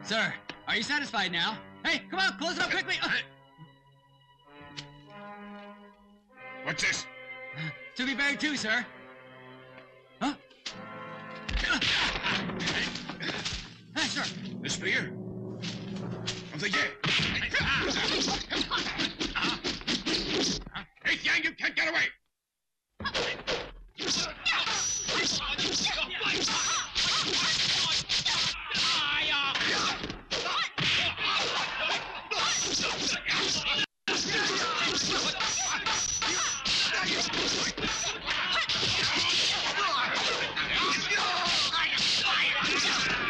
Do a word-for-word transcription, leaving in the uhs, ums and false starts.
Sir, are you satisfied now? Hey, come on, close it up quickly! What's this? To be buried too, sir. Huh? Hey, sir. The spear? Of the yeah.